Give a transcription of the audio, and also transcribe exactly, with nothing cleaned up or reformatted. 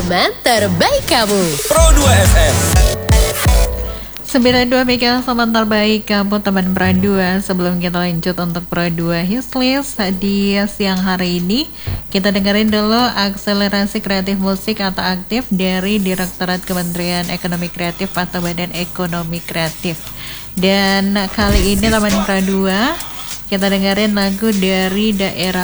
teman terbaik kamu. Pro dua F M sembilan puluh dua megahertz teman terbaik kamu teman Pro dua. Sebelum kita lanjut untuk Pro dua Hislist di siang hari ini, kita dengerin dulu akselerasi kreatif musik atau aktif dari Direktorat Kementerian Ekonomi Kreatif atau Badan Ekonomi Kreatif. Dan kali ini teman Pro dua, kita dengerin lagu dari daerah